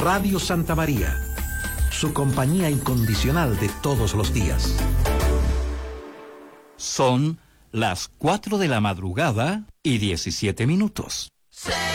Radio Santa María, su compañía incondicional de todos los días. Son las 4 de la madrugada y 17 minutos.